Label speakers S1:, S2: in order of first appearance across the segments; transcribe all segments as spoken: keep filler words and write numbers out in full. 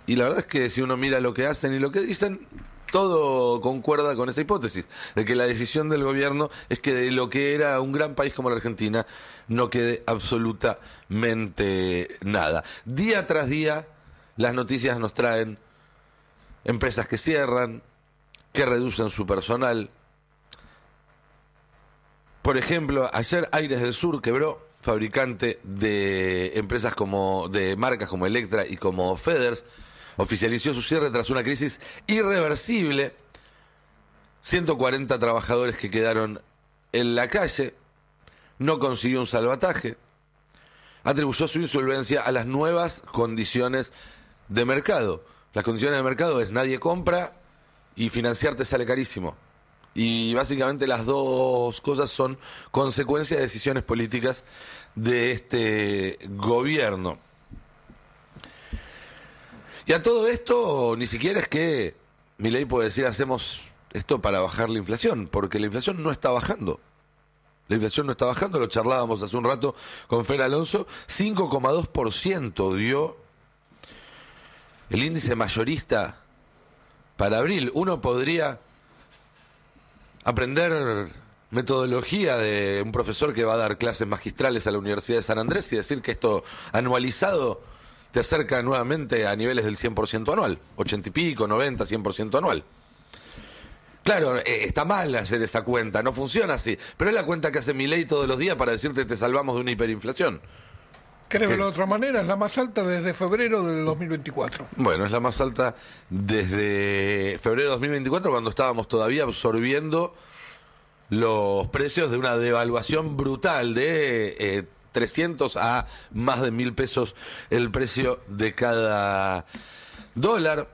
S1: Y la verdad es que si uno mira lo que hacen y lo que dicen, todo concuerda con esa hipótesis, de que la decisión del gobierno es que de lo que era un gran país como la Argentina no quede absolutamente nada. Día tras día las noticias nos traen empresas que cierran, que reducen su personal. Por ejemplo, ayer Aires del Sur quebró, fabricante de empresas como de marcas como Electra y como Feders, oficializó su cierre tras una crisis irreversible. ciento cuarenta trabajadores que quedaron en la calle, no consiguió un salvataje, atribuyó su insolvencia a las nuevas condiciones de mercado. Las condiciones de mercado es nadie compra y financiarte sale carísimo. Y básicamente las dos cosas son consecuencia de decisiones políticas de este gobierno. Y a todo esto, ni siquiera es que Milei puede decir hacemos esto para bajar la inflación, porque la inflación no está bajando. La inflación no está bajando, lo charlábamos hace un rato con Fer Alonso, cinco coma dos por ciento dio el índice mayorista para abril. Uno podría aprender metodología de un profesor que va a dar clases magistrales a la Universidad de San Andrés y decir que esto anualizado te acerca nuevamente a niveles del cien por ciento anual, ochenta y pico, noventa, cien por ciento anual. Claro, eh, está mal hacer esa cuenta, no funciona así, pero es la cuenta que hace Milei todos los días para decirte te salvamos de una hiperinflación.
S2: ¿Querés verlo de otra manera? Es la más alta desde febrero del dos mil veinticuatro.
S1: Bueno, es la más alta desde febrero de dos mil veinticuatro, cuando estábamos todavía absorbiendo los precios de una devaluación brutal de eh, trescientos a más de mil pesos el precio de cada dólar.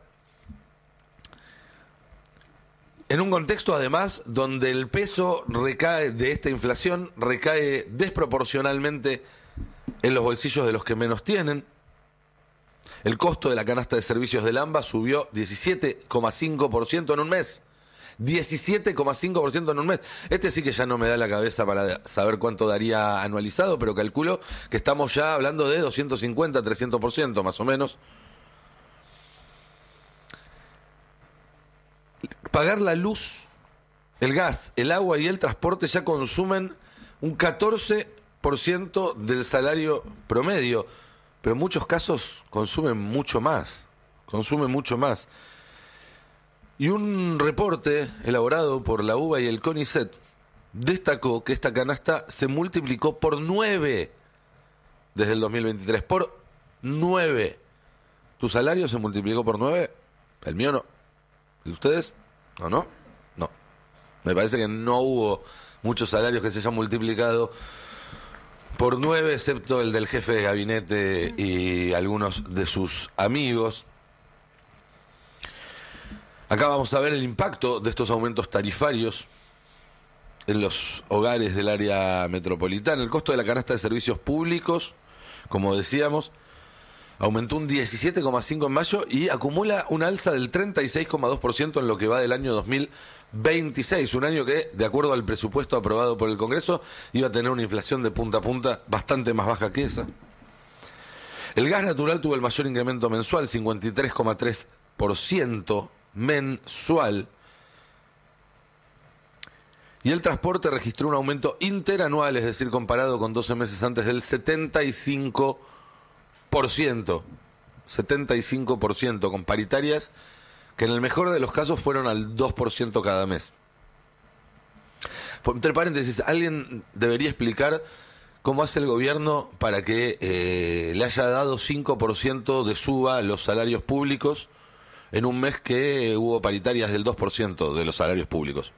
S1: En un contexto, además, donde el peso recae de esta inflación, recae desproporcionalmente en los bolsillos de los que menos tienen. El costo de la canasta de servicios del AMBA subió diecisiete coma cinco por ciento en un mes. diecisiete coma cinco por ciento en un mes. Este sí que ya no me da la cabeza para saber cuánto daría anualizado, pero calculo que estamos ya hablando de doscientos cincuenta, trescientos por ciento más o menos. Pagar la luz, el gas, el agua y el transporte ya consumen un catorce por ciento del salario promedio, pero en muchos casos consumen mucho más, consumen mucho más. Y un reporte elaborado por la UBA y el CONICET destacó que esta canasta se multiplicó por nueve desde el dos mil veintitrés, por nueve. ¿Tu salario se multiplicó por nueve? El mío no. ¿El de ustedes? No, no, no. Me parece que no hubo muchos salarios que se hayan multiplicado por nueve, excepto el del jefe de gabinete y algunos de sus amigos. Acá vamos a ver el impacto de estos aumentos tarifarios en los hogares del área metropolitana. El costo de la canasta de servicios públicos, como decíamos, aumentó un diecisiete coma cinco por ciento en mayo y acumula un alza del treinta y seis coma dos por ciento en lo que va del año dos mil veintiséis, un año que, de acuerdo al presupuesto aprobado por el Congreso, iba a tener una inflación de punta a punta bastante más baja que esa. El gas natural tuvo el mayor incremento mensual, cincuenta y tres coma tres por ciento mensual. Y el transporte registró un aumento interanual, es decir, comparado con doce meses antes, del setenta y cinco por ciento. setenta y cinco por ciento, con paritarias que en el mejor de los casos fueron al dos por ciento cada mes. Entre paréntesis, alguien debería explicar cómo hace el gobierno para que eh, le haya dado cinco por ciento de suba a los salarios públicos en un mes que hubo paritarias del dos por ciento de los salarios públicos.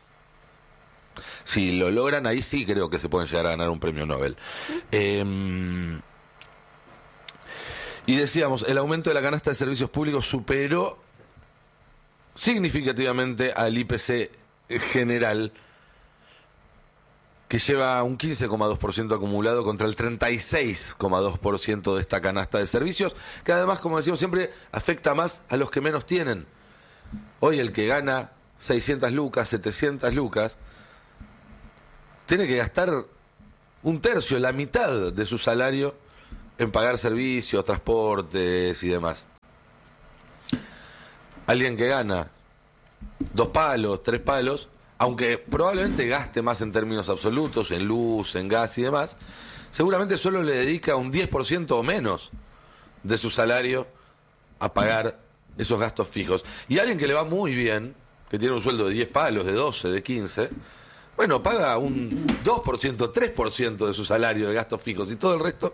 S1: Si lo logran, ahí sí creo que se pueden llegar a ganar un premio Nobel. Eh, y decíamos, el aumento de la canasta de servicios públicos superó significativamente al I P C general, que lleva un quince coma dos por ciento acumulado contra el treinta y seis coma dos por ciento de esta canasta de servicios, que además, como decimos siempre, afecta más a los que menos tienen. Hoy el que gana seiscientas lucas, setecientas lucas, tiene que gastar un tercio, la mitad de su salario en pagar servicios, transportes y demás. alguien que gana dos palos, tres palos, aunque probablemente gaste más en términos absolutos, en luz, en gas y demás, seguramente solo le dedica un diez por ciento o menos de su salario a pagar esos gastos fijos. Y alguien que le va muy bien, que tiene un sueldo de diez palos, de doce, de quince, bueno, paga un dos por ciento, tres por ciento de su salario de gastos fijos y todo el resto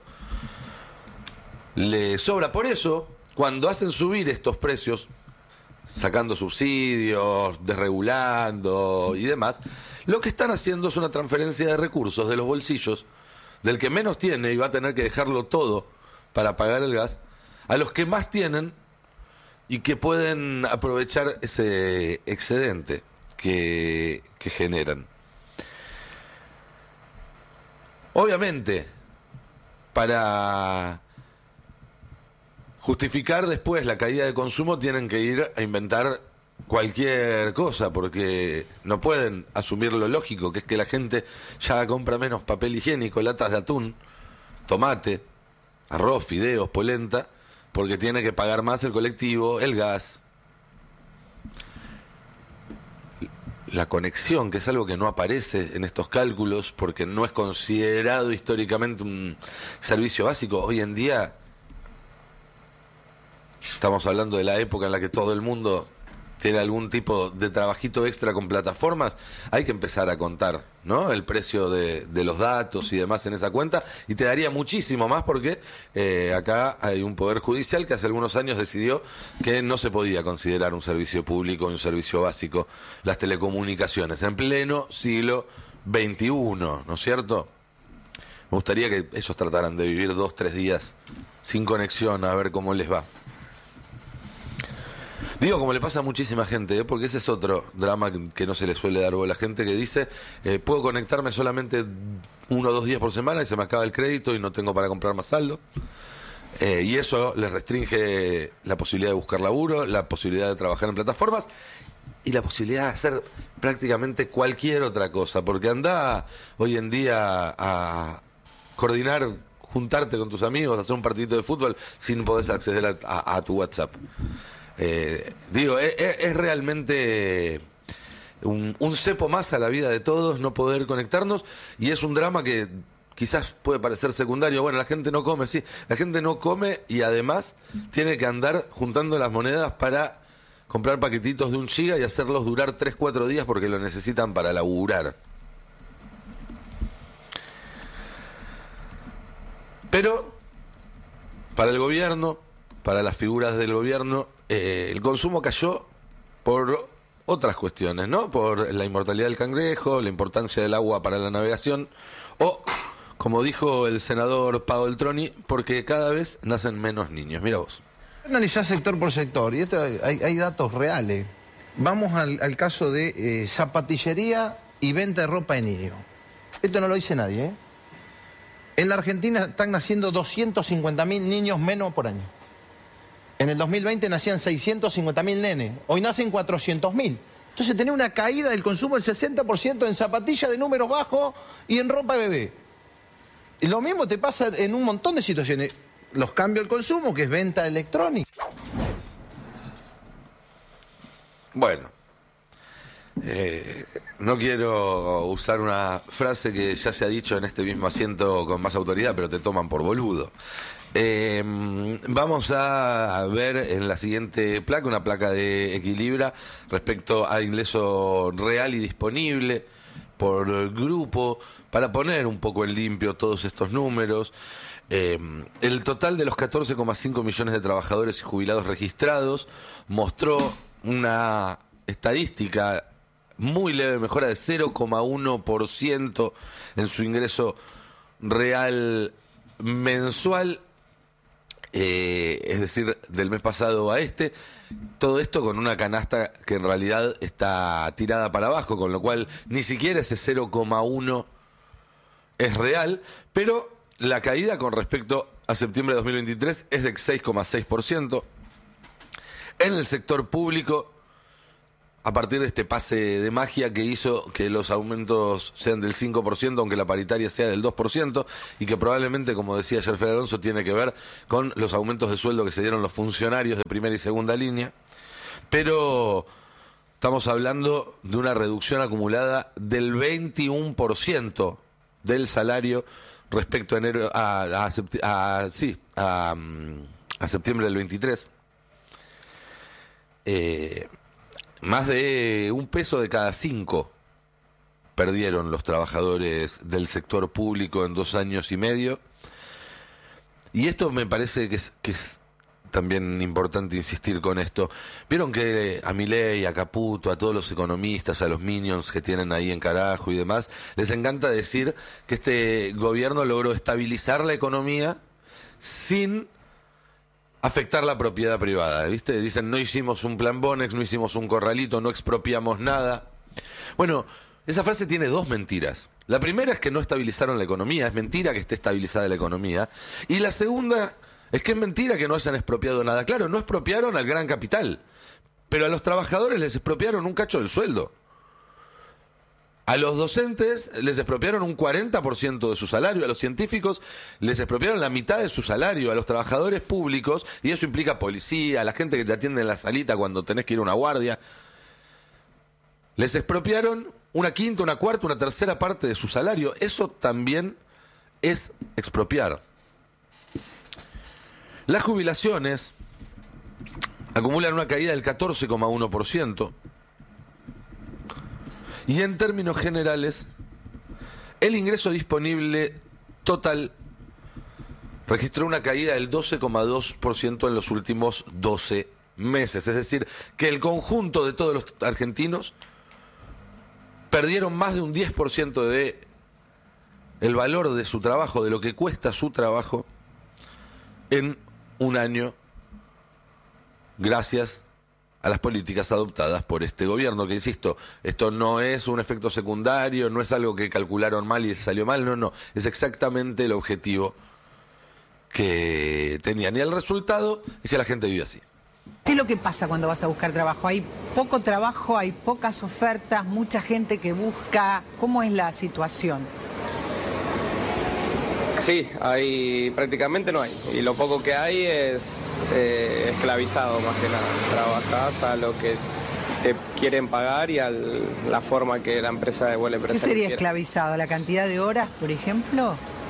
S1: le sobra. Por eso, cuando hacen subir estos precios, sacando subsidios, desregulando y demás, lo que están haciendo es una transferencia de recursos de los bolsillos del que menos tiene y va a tener que dejarlo todo para pagar el gas, a los que más tienen y que pueden aprovechar ese excedente que, que generan. Obviamente, para justificar después la caída de consumo tienen que ir a inventar cualquier cosa, porque no pueden asumir lo lógico, que es que la gente ya compra menos papel higiénico, latas de atún, tomate, arroz, fideos, polenta, porque tiene que pagar más el colectivo, el gas. La conexión, que es algo que no aparece en estos cálculos, porque no es considerado históricamente un servicio básico. Hoy en día estamos hablando de la época en la que todo el mundo tiene algún tipo de trabajito extra con plataformas. Hay que empezar a contar, ¿no?, el precio de, de los datos y demás en esa cuenta, y te daría muchísimo más porque eh, acá hay un poder judicial que hace algunos años decidió que no se podía considerar un servicio público y un servicio básico las telecomunicaciones en pleno siglo veintiuno, ¿no es cierto? Me gustaría que ellos trataran de vivir dos, tres días sin conexión, a ver cómo les va. Digo, como le pasa a muchísima gente, ¿eh? Porque ese es otro drama que, que no se le suele dar bola a la gente, que dice, eh, puedo conectarme solamente uno o dos días por semana y se me acaba el crédito y no tengo para comprar más saldo. Eh, y eso les restringe la posibilidad de buscar laburo, la posibilidad de trabajar en plataformas y la posibilidad de hacer prácticamente cualquier otra cosa. Porque anda hoy en día a coordinar, juntarte con tus amigos, hacer un partidito de fútbol sin poder acceder a, a, a tu WhatsApp. Eh, digo, es, es realmente un, un cepo más a la vida de todos no poder conectarnos, y es un drama que quizás puede parecer secundario. Bueno, la gente no come, sí, la gente no come y además tiene que andar juntando las monedas para comprar paquetitos de un giga y hacerlos durar tres, cuatro días porque lo necesitan para laburar. Pero para el gobierno, para las figuras del gobierno, eh, el consumo cayó por otras cuestiones, ¿no? Por la inmortalidad del cangrejo, la importancia del agua para la navegación, o, como dijo el senador Paolo Veltroni, porque cada vez nacen menos niños. Mira vos.
S3: Analizar sector por sector, y esto hay, hay datos reales. Vamos al, al caso de eh, zapatillería y venta de ropa de niño. Esto no lo dice nadie, ¿eh? En la Argentina están naciendo doscientos cincuenta mil niños menos por año. En el dos mil veinte nacían seiscientos cincuenta mil nenes. Hoy nacen cuatrocientos mil. Entonces tenés una caída del consumo del sesenta por ciento en zapatillas de números bajos y en ropa de bebé. Y lo mismo te pasa en un montón de situaciones. Los cambios del consumo, que es venta electrónica.
S1: Bueno, eh, no quiero usar una frase que ya se ha dicho en este mismo asiento con más autoridad, pero te toman por boludo. Eh, vamos a ver en la siguiente placa, una placa de Equilibra respecto al ingreso real y disponible por grupo, para poner un poco en limpio todos estos números. Eh, el total de los catorce coma cinco millones de trabajadores y jubilados registrados mostró una estadística muy leve mejora de cero coma uno por ciento en su ingreso real mensual. Eh, es decir, del mes pasado a este, todo esto con una canasta que en realidad está tirada para abajo, con lo cual ni siquiera ese cero coma uno es real, pero la caída con respecto a septiembre de dos mil veintitrés es de seis coma seis por ciento. En el sector público, a partir de este pase de magia que hizo que los aumentos sean del cinco por ciento, aunque la paritaria sea del dos por ciento, y que probablemente, como decía ayer Fede Alonso, tiene que ver con los aumentos de sueldo que se dieron los funcionarios de primera y segunda línea. pero estamos hablando de una reducción acumulada del veintiuno por ciento del salario respecto a enero a, a, a, a sí a, a septiembre del veintitrés. Eh, más de un peso de cada cinco perdieron los trabajadores del sector público en dos años y medio. Y esto me parece que es, que es también importante insistir con esto. Vieron que a Milei, a Caputo, a todos los economistas, a los minions que tienen ahí en carajo y demás, les encanta decir que este gobierno logró estabilizar la economía sin afectar la propiedad privada, ¿viste? Dicen, no hicimos un plan Bonex, no hicimos un corralito, no expropiamos nada. Bueno, esa frase tiene dos mentiras. La primera es que no estabilizaron la economía, es mentira que esté estabilizada la economía. Y la segunda es que es mentira que no hayan expropiado nada. Claro, no expropiaron al gran capital, pero a los trabajadores les expropiaron un cacho del sueldo. A los docentes les expropiaron un cuarenta por ciento de su salario, a los científicos les expropiaron la mitad de su salario, a los trabajadores públicos, y eso implica policía, a la gente que te atiende en la salita cuando tenés que ir a una guardia, les expropiaron una quinta, una cuarta, una tercera parte de su salario. Eso también es expropiar. Las jubilaciones acumulan una caída del catorce coma uno por ciento. Y en términos generales, el ingreso disponible total registró una caída del doce coma dos por ciento en los últimos doce meses. Es decir, que el conjunto de todos los argentinos perdieron más de un diez por ciento de el valor de su trabajo, de lo que cuesta su trabajo, en un año, gracias a las políticas adoptadas por este gobierno, que insisto, esto no es un efecto secundario, no es algo que calcularon mal y salió mal, no, no, es exactamente el objetivo que tenían. Y el resultado es que la gente vive así.
S4: ¿Qué es lo que pasa cuando vas a buscar trabajo? ¿Hay poco trabajo, hay pocas ofertas, mucha gente que busca? ¿Cómo es la situación?
S5: Sí, hay, prácticamente no hay. Y lo poco que hay es eh, esclavizado más que nada. Trabajas a lo que te quieren pagar y a la forma que la empresa devuelve.
S4: ¿Qué sería esclavizado? ¿La cantidad de horas, por ejemplo?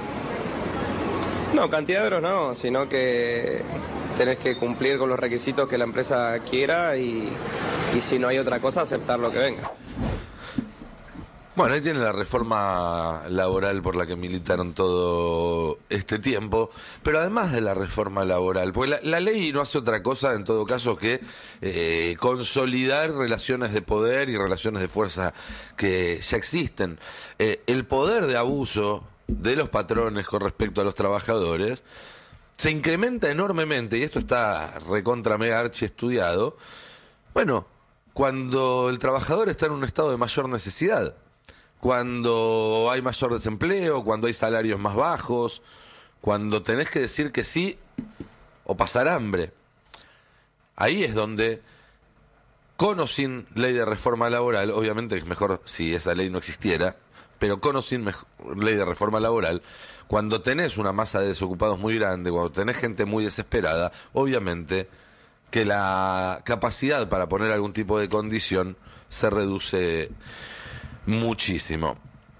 S5: No, cantidad de horas no, sino que tenés que cumplir con los requisitos que la empresa quiera y, y si no hay otra cosa, aceptar lo que venga.
S1: Bueno, ahí tiene la reforma laboral por la que militaron todo este tiempo, pero además de la reforma laboral, porque la, la ley no hace otra cosa en todo caso que eh, consolidar relaciones de poder y relaciones de fuerza que ya existen. Eh, el poder de abuso de los patrones con respecto a los trabajadores se incrementa enormemente, y esto está recontra mega archi estudiado, bueno, cuando el trabajador está en un estado de mayor necesidad. Cuando hay mayor desempleo, cuando hay salarios más bajos, cuando tenés que decir que sí o pasar hambre. Ahí es donde, con o sin ley de reforma laboral, obviamente es mejor si esa ley no existiera, pero con o sin ley de reforma laboral, cuando tenés una masa de desocupados muy grande, cuando tenés gente muy desesperada, obviamente que la capacidad para poner algún tipo de condición se reduce muchísimo.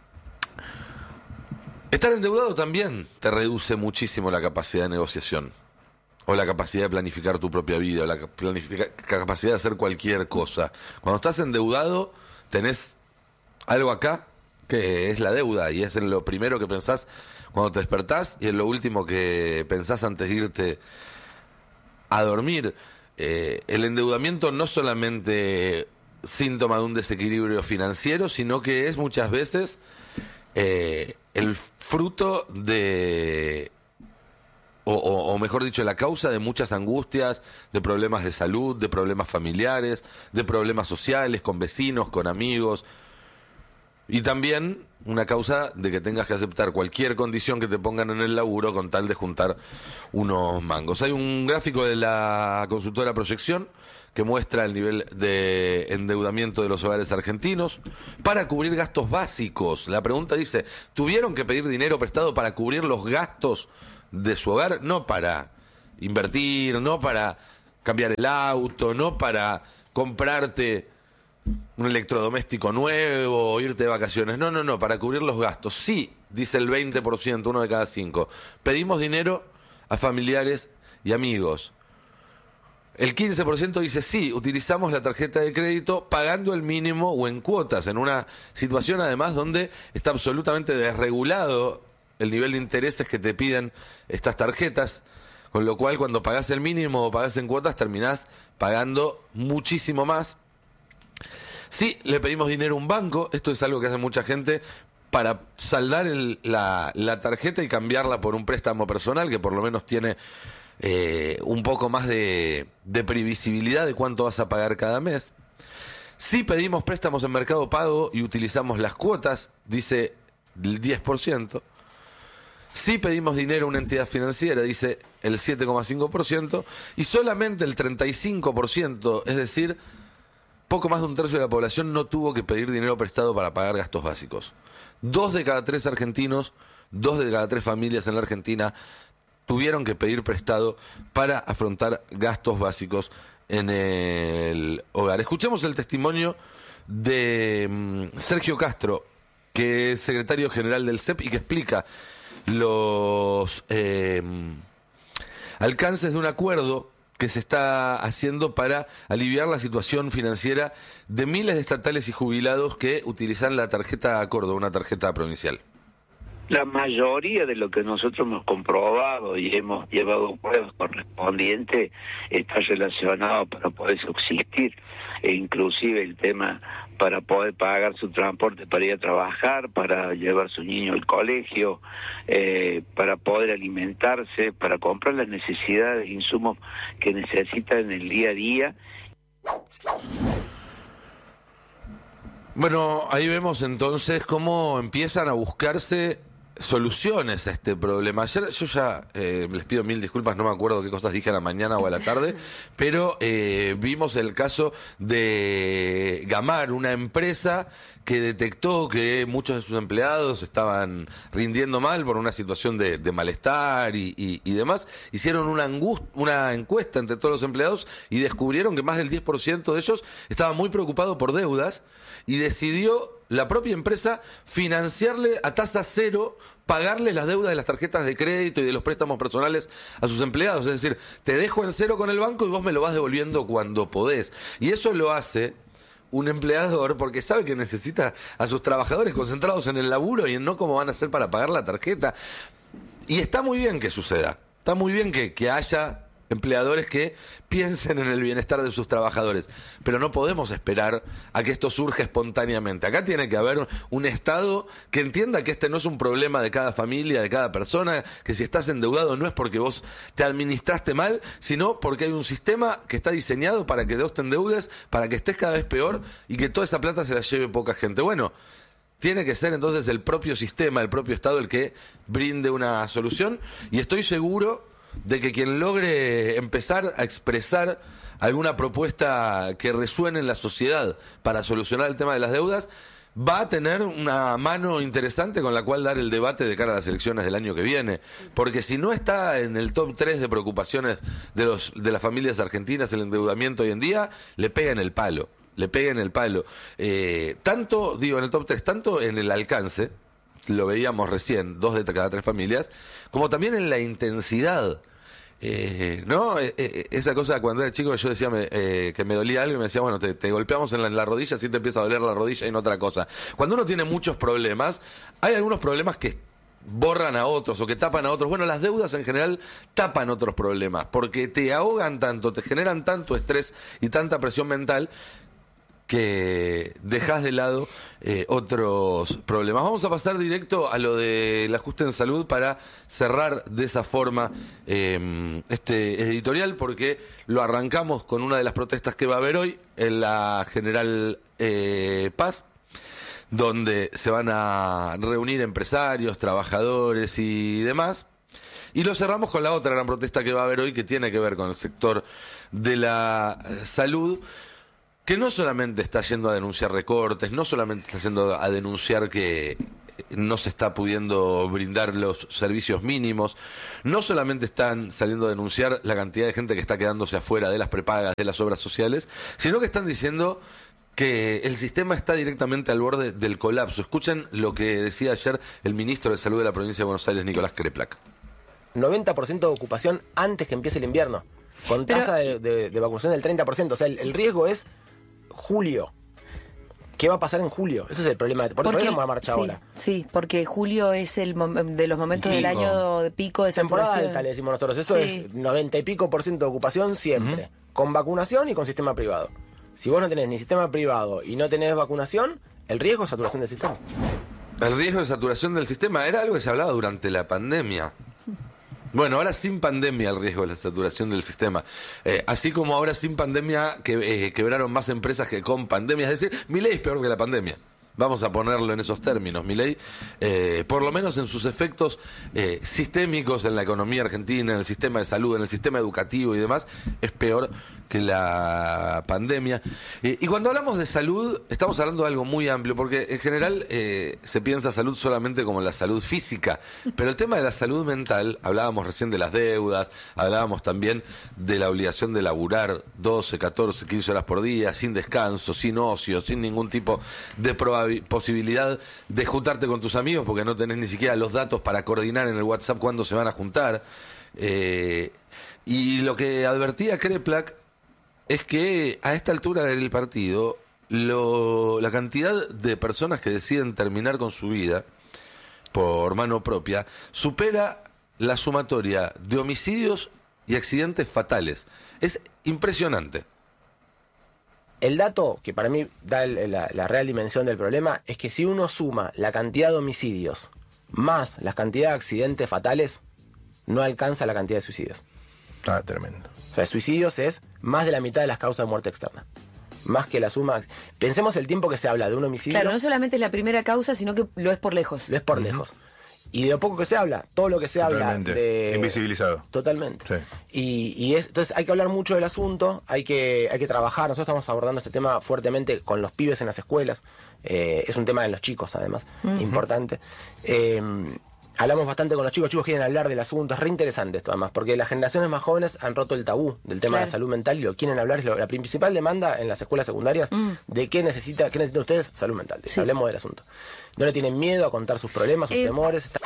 S1: Estar endeudado también te reduce muchísimo la capacidad de negociación, o la capacidad de planificar tu propia vida, o la capacidad de hacer cualquier cosa. Cuando estás endeudado, tenés algo acá que es la deuda, y es en lo primero que pensás cuando te despertás y es lo último que pensás antes de irte a dormir. Eh, el endeudamiento no solamente síntoma de un desequilibrio financiero, sino que es muchas veces eh, el fruto de, o, o, o mejor dicho, la causa de muchas angustias, de problemas de salud, de problemas familiares, de problemas sociales, con vecinos, con amigos, y también una causa de que tengas que aceptar cualquier condición que te pongan en el laburo con tal de juntar unos mangos. Hay un gráfico de la consultora Proyección que muestra el nivel de endeudamiento de los hogares argentinos para cubrir gastos básicos. La pregunta dice, ¿tuvieron que pedir dinero prestado para cubrir los gastos de su hogar? No para invertir, no para cambiar el auto, no para comprarte un electrodoméstico nuevo o irte de vacaciones. No, no, no, para cubrir los gastos. Sí, dice el veinte por ciento, uno de cada cinco. Pedimos dinero a familiares y amigos. El quince por ciento dice sí, utilizamos la tarjeta de crédito pagando el mínimo o en cuotas, en una situación además donde está absolutamente desregulado el nivel de intereses que te piden estas tarjetas, con lo cual cuando pagás el mínimo o pagás en cuotas terminás pagando muchísimo más. Sí, le pedimos dinero a un banco, esto es algo que hace mucha gente para saldar el, la, la tarjeta y cambiarla por un préstamo personal que por lo menos tiene eh, un poco más de, de previsibilidad de cuánto vas a pagar cada mes. Sí pedimos préstamos en Mercado Pago y utilizamos las cuotas, dice el diez por ciento. Sí pedimos dinero a una entidad financiera, dice el siete coma cinco por ciento. Y solamente el treinta y cinco por ciento, es decir, poco más de un tercio de la población no tuvo que pedir dinero prestado para pagar gastos básicos. Dos de cada tres argentinos, dos de cada tres familias en la Argentina tuvieron que pedir prestado para afrontar gastos básicos en el hogar. Escuchemos el testimonio de um, Sergio Castro, que es secretario general del C E P y que explica los eh, alcances de un acuerdo que se está haciendo para aliviar la situación financiera de miles de estatales y jubilados que utilizan la tarjeta Córdoba, una tarjeta provincial.
S6: La mayoría de lo que nosotros hemos comprobado y hemos llevado pruebas correspondientes está relacionado para poder subsistir, e inclusive el tema para poder pagar su transporte para ir a trabajar, para llevar a su niño al colegio, eh, para poder alimentarse, para comprar las necesidades, insumos que necesita en el día a día.
S1: Bueno, ahí vemos entonces cómo empiezan a buscarse soluciones a este problema. Ayer yo ya eh, les pido mil disculpas, no me acuerdo qué cosas dije a la mañana o a la tarde, pero eh, vimos el caso de Gamar, una empresa que detectó que muchos de sus empleados estaban rindiendo mal por una situación de, de malestar y, y, y demás. Hicieron una, angust- una encuesta entre todos los empleados y descubrieron que más del diez por ciento de ellos estaba muy preocupado por deudas y decidió la propia empresa financiarle a tasa cero, pagarle las deudas de las tarjetas de crédito y de los préstamos personales a sus empleados. Es decir, te dejo en cero con el banco y vos me lo vas devolviendo cuando podés. Y eso lo hace un empleador porque sabe que necesita a sus trabajadores concentrados en el laburo y en no cómo van a hacer para pagar la tarjeta. Y está muy bien que suceda. Está muy bien que, que haya empleadores que piensen en el bienestar de sus trabajadores, pero no podemos esperar a que esto surja espontáneamente. Acá tiene que haber un Estado que entienda que este no es un problema de cada familia, de cada persona, que si estás endeudado no es porque vos te administraste mal, sino porque hay un sistema que está diseñado para que vos te endeudes, para que estés cada vez peor y que toda esa plata se la lleve poca gente. Bueno, tiene que ser entonces el propio sistema, el propio Estado el que brinde una solución, y estoy seguro de que quien logre empezar a expresar alguna propuesta que resuene en la sociedad para solucionar el tema de las deudas va a tener una mano interesante con la cual dar el debate de cara a las elecciones del año que viene, porque si no está en el top tres de preocupaciones de los de las familias argentinas el endeudamiento hoy en día, le pega en el palo, le pega en el palo. Eh, tanto, digo, en el top tres, tanto en el alcance, lo veíamos recién, dos de cada tres familias, como también en la intensidad. Eh, ¿no? Eh, eh, esa cosa cuando era chico yo decía me, eh, que me dolía algo y me decía, bueno, te, te golpeamos en la, en la rodilla, así te empieza a doler la rodilla y no otra cosa. Cuando uno tiene muchos problemas, hay algunos problemas que borran a otros o que tapan a otros. Bueno, las deudas en general tapan otros problemas, porque te ahogan tanto, te generan tanto estrés y tanta presión mental que dejas de lado eh, otros problemas. Vamos a pasar directo a lo del ajuste en salud para cerrar de esa forma eh, este editorial, porque lo arrancamos con una de las protestas que va a haber hoy en la General eh, Paz, donde se van a reunir empresarios, trabajadores y demás. Y lo cerramos con la otra gran protesta que va a haber hoy, que tiene que ver con el sector de la salud, que no solamente está yendo a denunciar recortes, no solamente está yendo a denunciar que no se está pudiendo brindar los servicios mínimos. No solamente están saliendo a denunciar la cantidad de gente que está quedándose afuera de las prepagas, de las obras sociales, sino que están diciendo que el sistema está directamente al borde del colapso. Escuchen lo que decía ayer el ministro de Salud de la provincia de Buenos Aires, Nicolás Kreplak.
S7: noventa por ciento de ocupación antes que empiece el invierno, con
S8: Pero,
S7: tasa de, de, de vacunación del treinta por ciento. O sea, el, el riesgo es julio. ¿Qué va a pasar en julio? Ese es el problema. Por, por eso vamos a marcha
S8: sí,
S7: ahora.
S8: Sí, porque julio es el mom- de los momentos
S3: Pico.
S8: del año de pico de
S7: Temporada
S8: saturación.
S7: alta, le decimos nosotros. Eso
S8: Sí.
S7: es noventa y pico por ciento de ocupación siempre. Uh-huh. Con vacunación y con sistema privado. Si vos no tenés ni sistema privado y no tenés vacunación, el riesgo es saturación del sistema.
S1: El riesgo de saturación del sistema era algo que se hablaba durante la pandemia. Bueno, ahora sin pandemia el riesgo de la saturación del sistema. Eh, así como ahora sin pandemia que, eh, quebraron más empresas que con pandemia. Es decir, Milei es peor que la pandemia. Vamos a ponerlo en esos términos. Milei, eh, por lo menos en sus efectos eh, sistémicos en la economía argentina, en el sistema de salud, en el sistema educativo y demás, es peor que la pandemia. Eh, y cuando hablamos de salud, estamos hablando de algo muy amplio, porque en general eh, se piensa salud solamente como la salud física, pero el tema de la salud mental, hablábamos recién de las deudas, hablábamos también de la obligación de laburar doce, catorce, quince horas por día, sin descanso, sin ocio, sin ningún tipo de probabil- posibilidad de juntarte con tus amigos, porque no tenés ni siquiera los datos para coordinar en el WhatsApp cuándo se van a juntar. Eh, y lo que advertía Kreplak es que a esta altura del partido, lo, la cantidad de personas que deciden terminar con su vida por mano propia supera la sumatoria de homicidios y accidentes fatales. Es impresionante.
S7: El dato que para mí da el, la, la real dimensión del problema es que si uno suma la cantidad de homicidios más la cantidad de accidentes fatales, no alcanza la cantidad de suicidios.
S9: Ah, tremendo.
S7: O sea, suicidios es más de la mitad de las causas de muerte externa. Más que la suma. Pensemos el tiempo que se habla de un homicidio.
S8: Claro, no solamente es la primera causa, sino que lo es por lejos.
S7: Lo es por uh-huh. lejos. Y de lo poco que se habla, todo lo que se
S9: Totalmente.
S7: habla de...
S9: Invisibilizado.
S7: Totalmente.
S9: Sí.
S7: Y, y es, entonces hay que hablar mucho del asunto, hay que, hay que trabajar. Nosotros estamos abordando este tema fuertemente con los pibes en las escuelas. Eh, es un tema de los chicos, además, uh-huh. importante. Eh, Hablamos bastante con los chicos, los chicos quieren hablar del asunto, es re interesante esto además, porque las generaciones más jóvenes han roto el tabú del tema claro. de la salud mental y lo quieren hablar, es lo, la principal demanda en las escuelas secundarias mm. de qué necesita, qué necesitan ustedes, salud mental, sí. hablemos del asunto. No le tienen miedo a contar sus problemas, sus eh. temores. Está...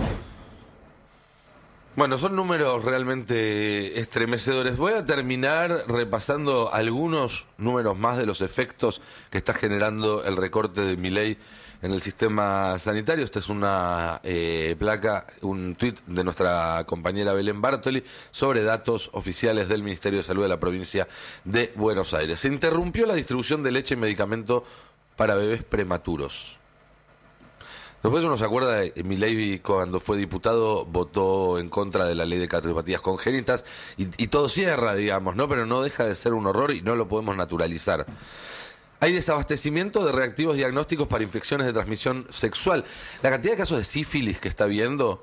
S1: Bueno, son números realmente estremecedores. Voy a terminar repasando algunos números más de los efectos que está generando el recorte de Milei en el sistema sanitario. Esta es una eh, placa, un tuit de nuestra compañera Belén Bartoli sobre datos oficiales del Ministerio de Salud de la provincia de Buenos Aires. Se interrumpió la distribución de leche y medicamento para bebés prematuros. Después uno se acuerda de Milei cuando fue diputado votó en contra de la ley de cardiopatías congénitas y, y todo cierra, digamos, ¿no? Pero no deja de ser un horror y no lo podemos naturalizar. Hay desabastecimiento de reactivos diagnósticos para infecciones de transmisión sexual. La cantidad de casos de sífilis que está habiendo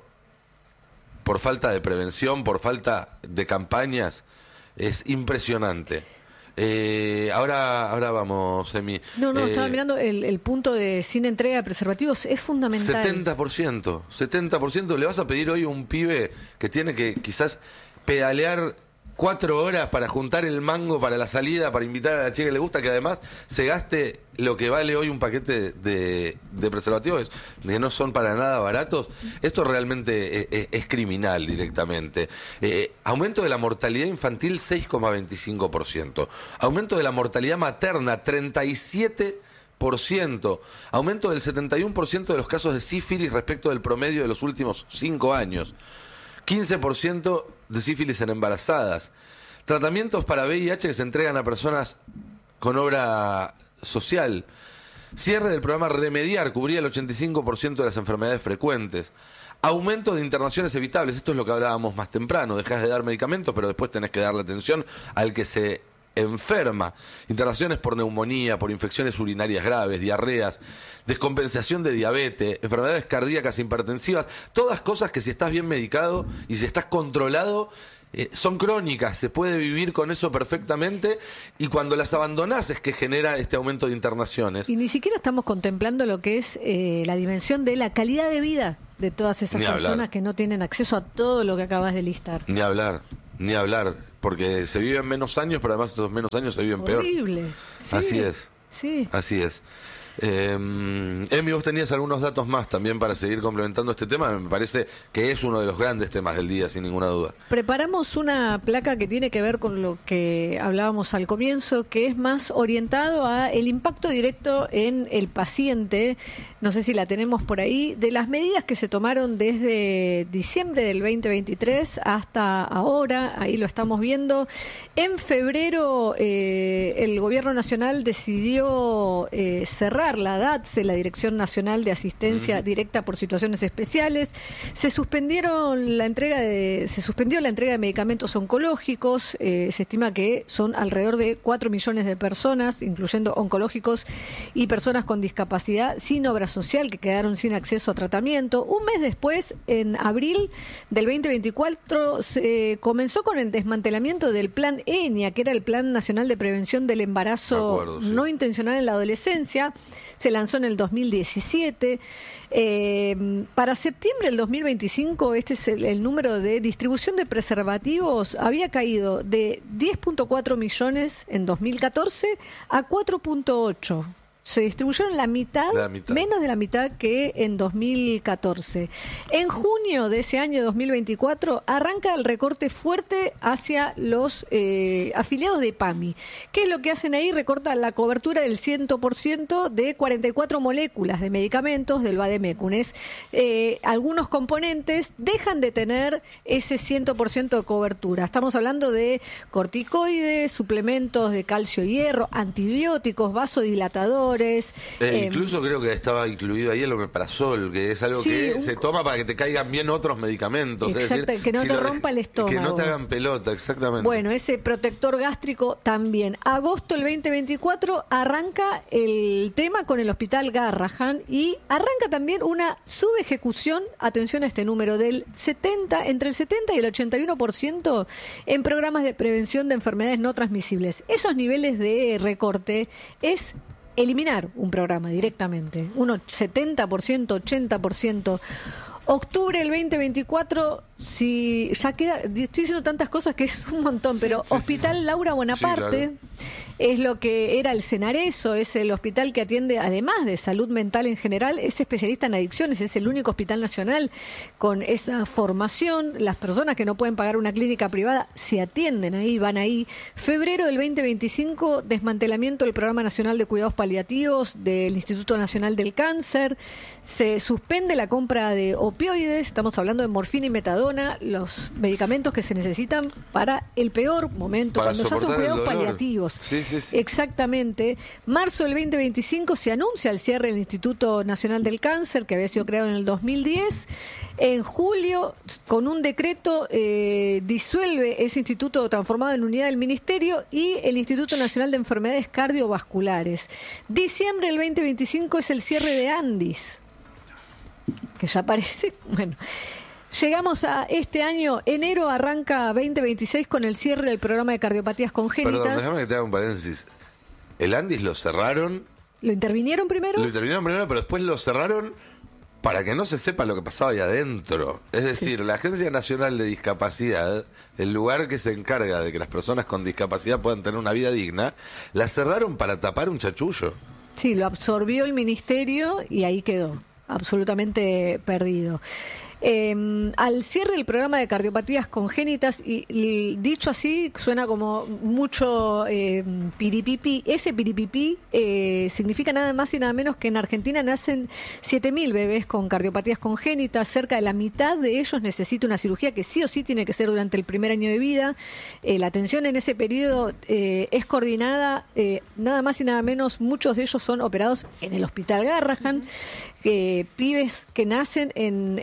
S1: por falta de prevención, por falta de campañas, es impresionante. Eh, ahora, ahora vamos, Emi.
S10: No, no,
S1: eh,
S10: estaba mirando el, el punto de sin entrega de preservativos, es fundamental.
S1: setenta por ciento, setenta por ciento. Le vas a pedir hoy a un pibe que tiene que quizás pedalear cuatro horas para juntar el mango para la salida, para invitar a la chica que le gusta, que además se gaste lo que vale hoy un paquete de, de preservativos, que no son para nada baratos. Esto realmente es, es criminal directamente. Eh, aumento de la mortalidad infantil seis coma veinticinco por ciento. Aumento de la mortalidad materna treinta y siete por ciento. Aumento del setenta y uno por ciento de los casos de sífilis respecto del promedio de los últimos cinco años. quince por ciento de sífilis en embarazadas. Tratamientos para V I H que se entregan a personas con obra social. Cierre del programa Remediar, cubría el ochenta y cinco por ciento de las enfermedades frecuentes. Aumento de internaciones evitables, esto es lo que hablábamos más temprano. Dejás de dar medicamentos, pero después tenés que darle atención al que se enferma. Internaciones por neumonía, por infecciones urinarias graves, diarreas, descompensación de diabetes, enfermedades cardíacas hipertensivas, todas cosas que si estás bien medicado y si estás controlado, eh, son crónicas, se puede vivir con eso perfectamente, y cuando las abandonás es que genera este aumento de internaciones.
S10: Y ni siquiera estamos contemplando lo que es eh, la dimensión de la calidad de vida de todas esas
S1: Ni
S10: personas
S1: hablar.
S10: que no tienen acceso a todo lo que acabas de listar.
S1: Ni hablar, ni hablar, porque se viven menos años, pero además esos menos años se viven peor.
S10: Horrible. Sí,
S1: Así es.
S10: Sí.
S1: Así es. Eh, Emi, vos tenías algunos datos más también para seguir complementando este tema. Me parece que es uno de los grandes temas del día, sin ninguna duda.
S10: Preparamos una placa que tiene que ver con lo que hablábamos al comienzo, que es más orientado a el impacto directo en el paciente. No sé si la tenemos por ahí, de las medidas que se tomaron desde diciembre del veinte veintitrés hasta ahora. Ahí lo estamos viendo. En febrero eh, el Gobierno Nacional decidió eh, cerrar la D A T S E, la Dirección Nacional de Asistencia uh-huh. Directa por Situaciones Especiales. Se suspendieron la entrega de, se suspendió la entrega de medicamentos oncológicos. Eh, se estima que son alrededor de cuatro millones de personas, incluyendo oncológicos y personas con discapacidad sin obra social que quedaron sin acceso a tratamiento. Un mes después, en abril del veinte veinticuatro, se comenzó con el desmantelamiento del Plan ENIA, que era el Plan Nacional de Prevención del Embarazo
S1: acuerdo, sí.
S10: no intencional en la adolescencia. Se lanzó en el dos mil diecisiete. Eh, para septiembre del dos mil veinticinco, este es el, el número de distribución de preservativos, había caído de diez punto cuatro millones en dos mil catorce a cuatro punto ocho. Se distribuyeron la mitad,
S1: la mitad,
S10: menos de la mitad que en dos mil catorce. En junio de ese año dos mil veinticuatro arranca el recorte fuerte hacia los eh, afiliados de PAMI. ¿Qué es lo que hacen ahí? Recortan la cobertura del cien por ciento de cuarenta y cuatro moléculas de medicamentos del Vademécum. Eh, algunos componentes dejan de tener ese cien por ciento de cobertura. Estamos hablando de corticoides, suplementos de calcio y hierro, antibióticos, vasodilatadores.
S1: Eh,
S10: Eh,
S1: incluso creo que estaba incluido ahí el omeprazol, que es algo
S10: sí,
S1: que
S10: un...
S1: se toma para que te caigan bien otros medicamentos.
S10: Exacto,
S1: es decir,
S10: que no
S1: si
S10: te
S1: lo
S10: rompa el estómago.
S1: Que no te hagan pelota, exactamente.
S10: Bueno, ese protector gástrico también. Agosto del veinte veinticuatro arranca el tema con el Hospital Garrahan y arranca también una subejecución, atención a este número, del setenta, entre el setenta y el ochenta y uno por ciento en programas de prevención de enfermedades no transmisibles. Esos niveles de recorte es eliminar un programa directamente, un setenta por ciento, ochenta por ciento. Octubre del veinte veinticuatro, si ya queda, estoy diciendo tantas cosas que es un montón,
S1: sí,
S10: pero
S1: sí,
S10: Hospital
S1: sí.
S10: Laura Bonaparte
S1: sí, claro.
S10: es lo que era el Cenareso, es el hospital que atiende, además de salud mental en general, es especialista en adicciones, es el único hospital nacional con esa formación. Las personas que no pueden pagar una clínica privada se atienden ahí, van ahí. Febrero del veinte veinticinco, desmantelamiento del Programa Nacional de Cuidados Paliativos del Instituto Nacional del Cáncer. Se suspende la compra de opioides, estamos hablando de morfina y metadona, los medicamentos que se necesitan para el peor momento,
S1: para
S10: cuando ya son cuidados paliativos.
S1: Sí, sí, sí.
S10: Exactamente. Marzo del veinte veinticinco se anuncia el cierre del Instituto Nacional del Cáncer, que había sido creado en el dos mil diez. En julio, con un decreto, eh, disuelve ese instituto transformado en unidad del Ministerio y el Instituto Nacional de Enfermedades Cardiovasculares. Diciembre del veinte veinticinco es el cierre de Andis, que ya parece, bueno, llegamos a este año, enero arranca veinte veintiséis con el cierre del programa de cardiopatías congénitas.
S1: Perdón, déjame que te haga un paréntesis. El Andis lo cerraron.
S10: ¿Lo intervinieron primero?
S1: Lo intervinieron primero, pero después lo cerraron para que no se sepa lo que pasaba ahí adentro. Es decir, sí. La Agencia Nacional de Discapacidad, el lugar que se encarga de que las personas con discapacidad puedan tener una vida digna, la cerraron para tapar un chachullo.
S10: Sí, lo absorbió el ministerio y ahí quedó, absolutamente perdido. Eh, al cierre del programa de cardiopatías congénitas, y, y dicho así, suena como mucho eh, piripipi. Ese piripipi eh, significa nada más y nada menos que en Argentina nacen siete mil bebés con cardiopatías congénitas. Cerca de la mitad de ellos necesita una cirugía que sí o sí tiene que ser durante el primer año de vida. Eh, la atención en ese periodo eh, es coordinada, eh, nada más y nada menos, muchos de ellos son operados en el Hospital Garrahan. Eh, pibes que nacen en, en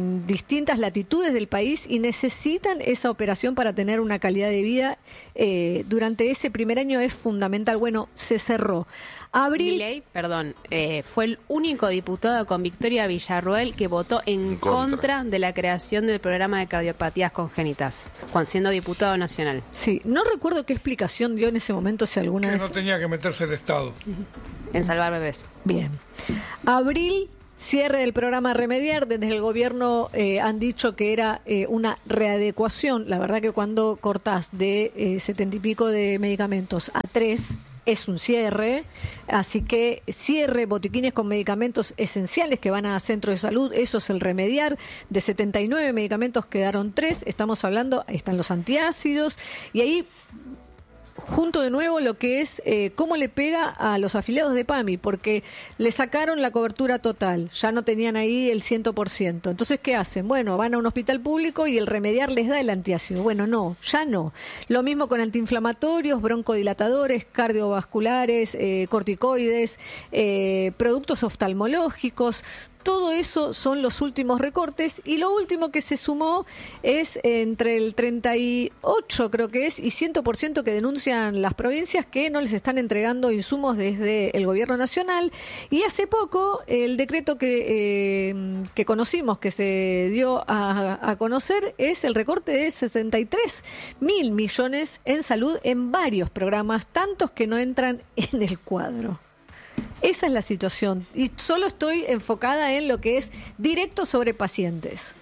S10: en distintas latitudes del país y necesitan esa operación para tener una calidad de vida. Eh, durante ese primer año es fundamental. Bueno, se cerró. Abril...
S9: Milei, perdón, eh, fue el único diputado con Victoria Villarroel que votó en, en contra. contra de la creación del programa de cardiopatías congénitas, cuando siendo diputado nacional.
S10: Sí, no recuerdo qué explicación dio en ese momento, si alguna
S2: que
S10: vez...
S2: no tenía que meterse el Estado.
S9: En salvar bebés.
S10: Bien. Abril... Cierre del programa Remediar. Desde el gobierno eh, han dicho que era eh, una readecuación. La verdad que cuando cortás de setenta y pico de medicamentos a tres es un cierre. Así que cierre botiquines con medicamentos esenciales que van a centros de salud. Eso es el Remediar. De setenta y nueve medicamentos quedaron tres. Estamos hablando, ahí están los antiácidos. Y ahí... junto de nuevo lo que es eh, cómo le pega a los afiliados de PAMI, porque le sacaron la cobertura total, ya no tenían ahí el cien por ciento. Entonces, ¿qué hacen? Bueno, van a un hospital público y el Remediar les da el antiácido. Bueno, no, ya no. Lo mismo con antiinflamatorios, broncodilatadores, cardiovasculares, eh, corticoides, eh, productos oftalmológicos. Todo eso son los últimos recortes y lo último que se sumó es entre el treinta y ocho, creo que es, y cien por ciento que denuncian las provincias que no les están entregando insumos desde el gobierno nacional. Y hace poco el decreto que, eh, que conocimos, que se dio a, a conocer, es el recorte de sesenta y tres mil millones en salud en varios programas, tantos que no entran en el cuadro. Esa es la situación y solo estoy enfocada en lo que es directo sobre pacientes.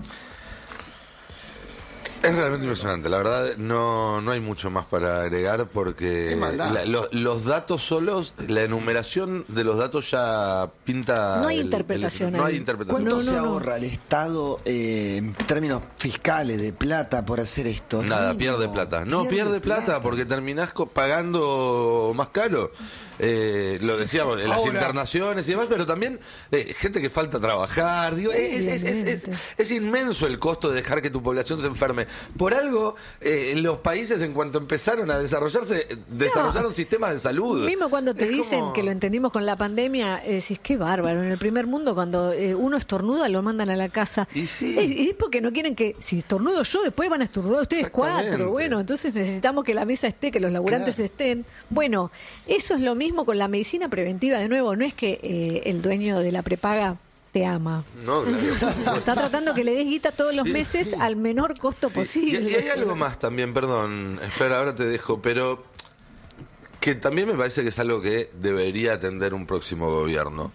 S1: Es realmente impresionante, la verdad no, no hay mucho más para agregar porque la, lo, los datos solos, la enumeración de los datos ya pinta...
S10: No hay
S1: el,
S10: interpretación.
S1: El, no hay interpretación.
S11: ¿Cuánto
S10: no, no,
S11: se
S10: no.
S11: ahorra el Estado eh, en términos fiscales de plata por hacer esto?
S1: Nada,
S11: Mínimo.
S1: pierde plata. No, pierde, pierde plata, plata porque terminás co- pagando más caro. Eh, lo decíamos, en las
S2: Ahora,
S1: internaciones y demás, pero también eh, gente que falta trabajar. Digo, es, es, es, es, es inmenso el costo de dejar que tu población se enferme. Por algo, eh, los países en cuanto empezaron a desarrollarse, desarrollaron no. sistemas de salud.
S10: Mismo cuando te
S1: es
S10: dicen
S1: como...
S10: que lo entendimos con la pandemia, eh, decís, qué bárbaro. En el primer mundo, cuando eh, uno estornuda, lo mandan a la casa.
S1: Y sí.
S10: Es, es porque no quieren que, si estornudo yo, después van a estornudar ustedes cuatro. Bueno, entonces necesitamos que la mesa esté, que los laburantes claro. estén. Bueno, eso es lo mismo con la medicina preventiva. De nuevo, no es que eh, el dueño de la prepaga te ama.
S1: No, claro.
S10: Está tratando que le des guita todos los meses sí. al menor costo
S1: sí.
S10: posible.
S1: Y, y hay algo más también, perdón, espera, ahora te dejo, pero que también me parece que es algo que debería atender un próximo gobierno.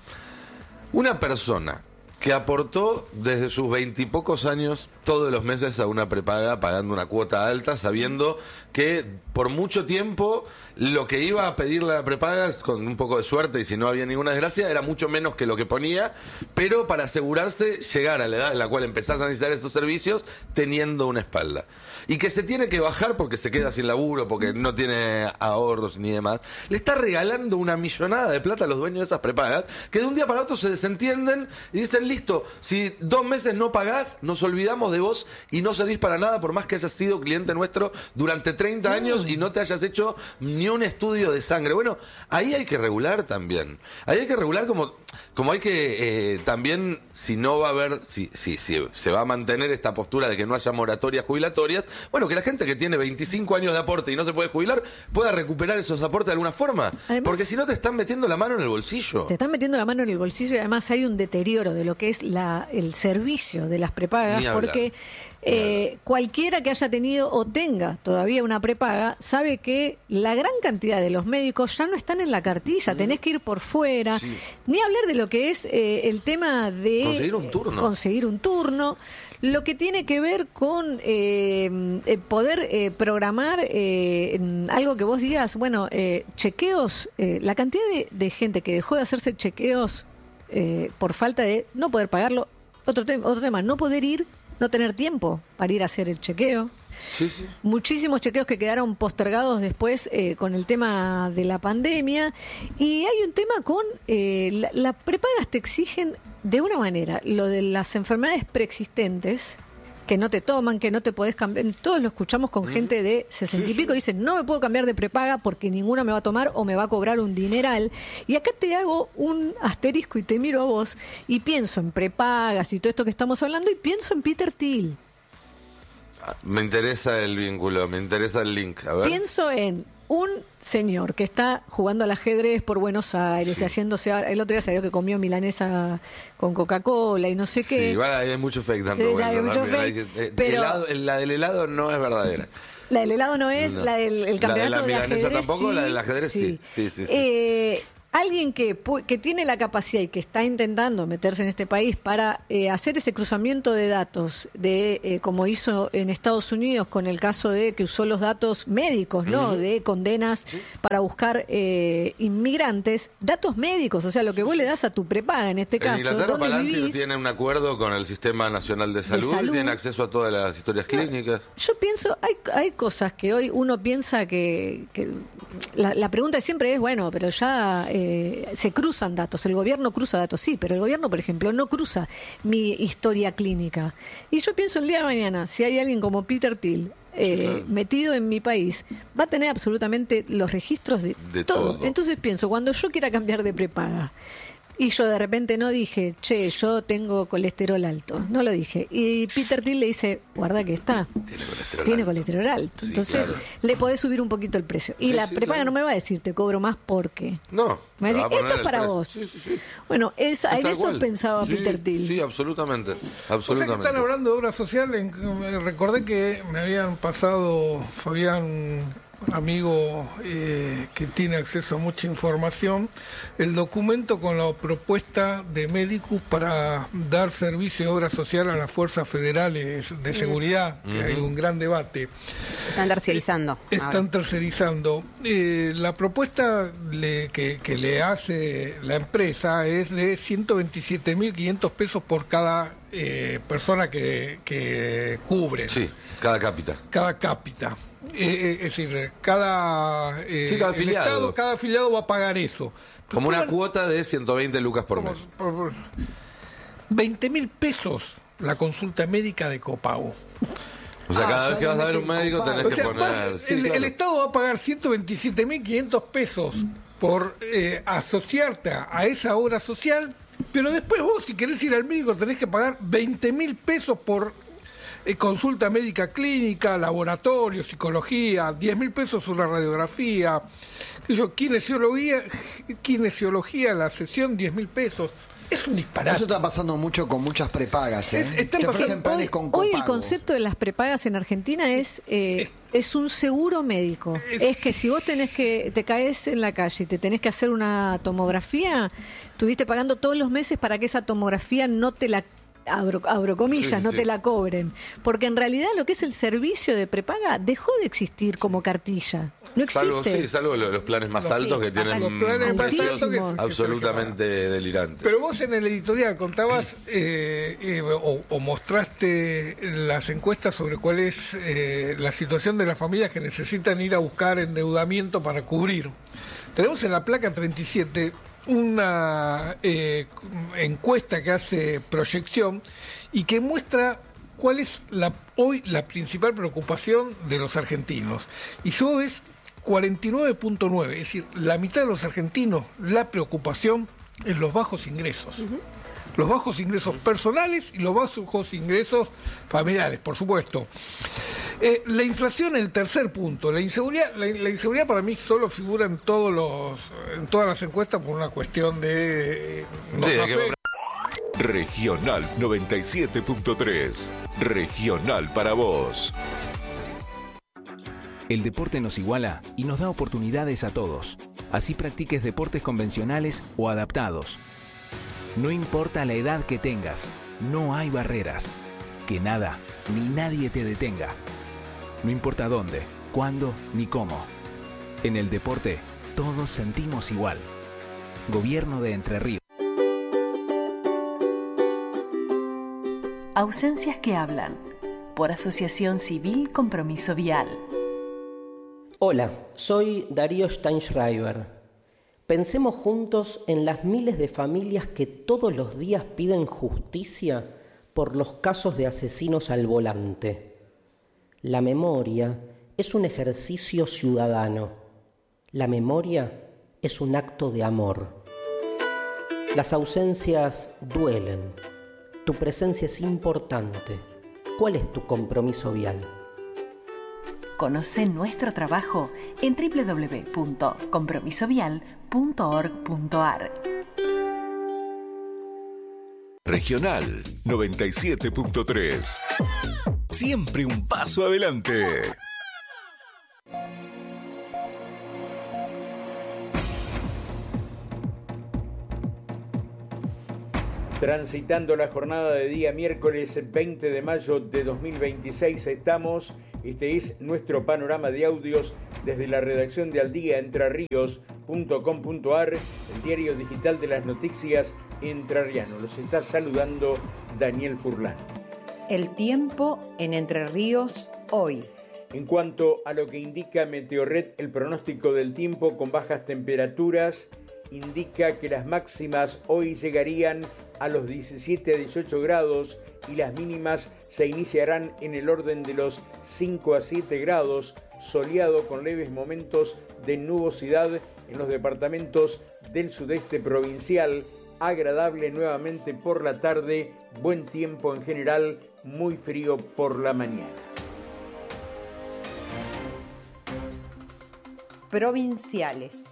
S1: Una persona que aportó desde sus veintipocos años todos los meses a una prepaga pagando una cuota alta, sabiendo que por mucho tiempo lo que iba a pedirle la prepaga, con un poco de suerte y si no había ninguna desgracia, era mucho menos que lo que ponía, pero para asegurarse llegar a la edad en la cual empezás a necesitar esos servicios teniendo una espalda. Y que se tiene que bajar porque se queda sin laburo, porque no tiene ahorros ni demás. Le está regalando una millonada de plata a los dueños de esas prepagas, que de un día para otro se desentienden y dicen, listo, si dos meses no pagás, nos olvidamos de vos y no servís para nada, por más que hayas sido cliente nuestro durante treinta años y no te hayas hecho ni un estudio de sangre. Bueno, ahí hay que regular también. Ahí hay que regular como, como hay que eh, también, si no va a haber, si, si, si se va a mantener esta postura de que no haya moratorias jubilatorias, bueno, que la gente que tiene veinticinco años de aporte y no se puede jubilar pueda recuperar esos aportes de alguna forma. Además, porque si no te están metiendo la mano en el bolsillo.
S10: Te están metiendo la mano en el bolsillo y además hay un deterioro de lo que es la, el servicio de las prepagas, porque eh, cualquiera que haya tenido o tenga todavía una prepaga sabe que la gran cantidad de los médicos ya no están en la cartilla, mm. tenés que ir por fuera, sí. ni hablar de lo que es eh, el tema de
S1: conseguir un turno.
S10: Conseguir un turno. Lo que tiene que ver con eh, eh, poder eh, programar eh, algo que vos digas, bueno, eh, chequeos, eh, la cantidad de, de gente que dejó de hacerse chequeos eh, por falta de no poder pagarlo, otro, te- otro tema, no poder ir, no tener tiempo para ir a hacer el chequeo.
S1: Sí, sí.
S10: Muchísimos chequeos que quedaron postergados después eh, con el tema de la pandemia. Y hay un tema con eh, la, las prepagas te exigen de una manera lo de las enfermedades preexistentes, que no te toman, que no te podés cambiar. Todos lo escuchamos con gente de sesenta y pico, dicen, no me puedo cambiar de prepaga porque ninguna me va a tomar o me va a cobrar un dineral. Y acá te hago un asterisco y te miro a vos y pienso en prepagas y todo esto que estamos hablando y pienso en Peter Thiel.
S1: Me interesa el vínculo, me interesa el link. A ver.
S10: Pienso en un señor que está jugando al ajedrez por Buenos Aires
S1: Sí.
S10: y haciéndose... El otro día salió que comió milanesa con Coca-Cola y no sé
S1: Sí,
S10: qué.
S1: igual hay mucho fake dando
S10: Sí,
S1: vueltas
S10: hay mucho
S1: también,
S10: fake,
S1: hay que- eh,
S10: pero-
S1: helado- la del helado no es verdadera.
S10: La del helado no es,
S1: No.
S10: la del el campeonato
S1: la de la
S10: de
S1: milanesa
S10: ajedrez
S1: tampoco,
S10: sí.
S1: la del ajedrez sí. Sí, sí, sí.
S10: Eh, alguien que, pu- que tiene la capacidad y que está intentando meterse en este país para eh, hacer ese cruzamiento de datos, de eh, como hizo en Estados Unidos con el caso de que usó los datos médicos, ¿no?
S1: Ujú.
S10: De condenas para buscar eh, inmigrantes, datos médicos, o sea, lo que vos le das a tu prepaga en este
S1: En
S10: caso,
S1: Inglaterra,
S10: dónde
S1: Palantir
S10: vivís.
S1: tiene un acuerdo con el Sistema Nacional de Salud,
S10: salud.
S1: tiene acceso a todas las historias clínicas.
S10: Yo pienso, hay, hay cosas que hoy uno piensa que, que la, la pregunta siempre es, bueno, pero ya eh, se cruzan datos, el gobierno cruza datos, sí, pero el gobierno, por ejemplo, no cruza mi historia clínica. Y yo pienso el día de mañana, si hay alguien como Peter Thiel, eh,
S1: Sí, claro.
S10: metido en mi país, va a tener absolutamente los registros de,
S1: De
S10: todo.
S1: todo.
S10: Entonces pienso, cuando yo quiera cambiar de prepaga, y yo de repente no dije, che, yo tengo colesterol alto. No lo dije. Y Peter Thiel le dice, guarda que está.
S1: Tiene colesterol.
S10: Tiene
S1: alto.
S10: colesterol alto.
S1: Sí,
S10: Entonces
S1: claro.
S10: le podés subir un poquito el precio. Y
S1: Sí,
S10: la
S1: sí,
S10: prepaga
S1: claro.
S10: no me va a decir, te cobro más porque.
S1: No.
S10: Me va a
S1: te
S10: decir,
S1: va a poner
S10: esto es
S1: el
S10: para
S1: precio.
S10: vos.
S1: Sí, sí, sí.
S10: Bueno, es, en
S1: Tal
S10: eso
S1: cual.
S10: pensaba
S1: Sí,
S10: Peter Thiel.
S1: Sí, absolutamente.
S2: O sea que
S1: absolutamente.
S2: están hablando de obra social, en- me recordé que me habían pasado, Fabián, amigo eh, que tiene acceso a mucha información, el documento con la propuesta de Medicus para dar servicio de obra social a las fuerzas federales de seguridad, que hay un gran debate.
S9: Están terciarizando.
S2: Están tercerizando. Eh, la propuesta le- que, que le hace la empresa es de ciento veintisiete mil quinientos pesos por cada eh, persona que, que cubre,
S1: Sí, cada cápita.
S2: cada cápita. Eh, eh, es decir, cada, eh,
S1: Sí, cada
S2: el
S1: afiliado.
S2: Estado, cada afiliado va a pagar eso.
S1: Como una
S2: Pongan-
S1: cuota de ciento veinte lucas por
S2: por-
S1: mes.
S2: por- por- veinte mil pesos la consulta médica de copago.
S1: O sea,
S11: Ah,
S1: cada
S11: ya
S1: vez que vas a ver
S11: le
S1: un
S11: meten
S1: médico
S11: copago.
S1: tenés
S2: O sea,
S1: que poner...
S2: vas-
S1: Sí,
S2: el,
S1: claro.
S2: el Estado va a pagar ciento veintisiete mil quinientos pesos por eh, asociarte a, a esa obra social, pero después vos, si querés ir al médico, tenés que pagar veinte mil pesos por eh, consulta médica clínica, laboratorio, psicología, diez mil pesos una radiografía, qué sé yo, kinesiología, kinesiología, la sesión, diez mil pesos. Es un disparate.
S11: Eso está pasando mucho con muchas prepagas, ¿eh?
S2: Es- están
S11: Te ofrecen
S2: pasando-
S11: planes
S10: Hoy,
S11: con
S10: hoy el
S11: copago.
S10: concepto de las prepagas en Argentina es eh, es un seguro médico.
S2: Es-
S10: Es que si vos tenés que te caes en la calle y te tenés que hacer una tomografía, estuviste pagando todos los meses para que esa tomografía no te la abro, abro comillas,
S1: Sí, sí,
S10: no
S1: sí.
S10: te la cobren, porque en realidad lo que es el servicio de prepaga dejó de existir como cartilla. No existe.
S1: Salvo, sí, salvo lo- los planes más
S2: Los-
S1: altos que
S2: los
S1: tienen
S2: planes
S10: más
S1: precios
S10: altos que- que
S1: absolutamente delirantes.
S2: Pero vos en el editorial contabas eh, eh, o, o mostraste las encuestas sobre cuál es eh, la situación de las familias que necesitan ir a buscar endeudamiento para cubrir. Tenemos en la placa treinta y siete una eh, encuesta que hace proyección y que muestra cuál es la, hoy la principal preocupación de los argentinos. Y si vos ves cuarenta y nueve punto nueve, es decir, la mitad de los argentinos, la preocupación es los bajos ingresos. Los bajos ingresos personales y los bajos ingresos familiares, por supuesto. Eh, la inflación, el tercer punto. La inseguridad, la, la inseguridad para mí solo figura en todos los, en todas las encuestas por una cuestión de eh, nos
S1: Sí, hay que
S2: afecta.
S12: Regional noventa y siete punto tres. Regional para vos.
S13: El deporte nos iguala y nos da oportunidades a todos. Así practiques deportes convencionales o adaptados. No importa la edad que tengas, no hay barreras. Que nada ni nadie te detenga. No importa dónde, cuándo ni cómo. En el deporte, todos sentimos igual. Gobierno de Entre Ríos.
S14: Ausencias que hablan. Por Asociación Civil Compromiso Vial.
S15: Hola, soy Darío Steinschreiber. Pensemos juntos en las miles de familias que todos los días piden justicia por los casos de asesinos al volante. La memoria es un ejercicio ciudadano. La memoria es un acto de amor. Las ausencias duelen. Tu presencia es importante. ¿Cuál es tu compromiso vial?
S14: Conoce nuestro trabajo en doble u doble u doble u punto compromiso vial punto org punto a r.
S12: Regional noventa y siete punto tres. Siempre un paso adelante.
S16: Transitando la jornada de día miércoles veinte de mayo de dos mil veintiséis estamos, este es nuestro panorama de audios desde la redacción de aldía entre ríos punto com punto a r, el diario digital de las noticias entrerriano. Los está saludando Daniel Furlan.
S17: El tiempo en Entre Ríos hoy.
S16: En cuanto a lo que indica Meteorred, el pronóstico del tiempo con bajas temperaturas indica que las máximas hoy llegarían a los diecisiete a dieciocho grados y las mínimas se iniciarán en el orden de los cinco a siete grados, soleado con leves momentos de nubosidad en los departamentos del sudeste provincial, agradable nuevamente por la tarde, buen tiempo en general, muy frío por la mañana.
S17: Provinciales.